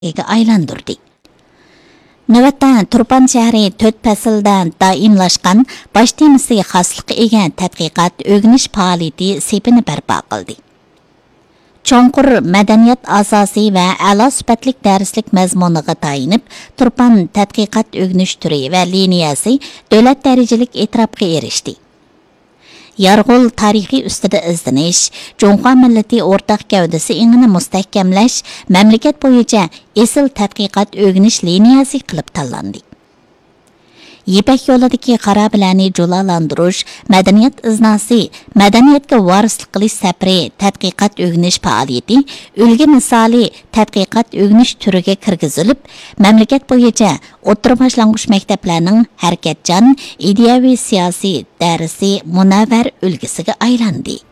aylandırdı. Növətdə Turpan şəhəri 4 fəsildən daimlaşqan baş temisiga xaslıqqa ega tədqiqat öyrəniş fəaliyyəti sepini bərpa qıldı. Çonqur mədəniyyət asası və əla sübətlik dərslik məzmuniga tayinib, Turpan tədqiqat öyrəniş türü və liniyası dövlət dərəcəlik etirafqa erişdi. Yarğul tarixi üstüdə izdinish, Cunhur millati ortaq gavdasi ingini mustahkamlash, mamlakat bo'yicha esil tadqiqot o'rganish liniyasi qilib tanlandi. Yipak yo'lidagi xarobalarni jo'lalantirish, madaniyat iznasi, madaniyatga varislik qilish safari tadqiqot o'rganish faoliyati ulgu misoli tadqiqot o'rganish turiga kirgizilib, mamlakat bo'yicha o'rta boshlang'ich maktablarning harakatchan, ideyaviy siyosiy darsi munavvar ulgisiga aylandi.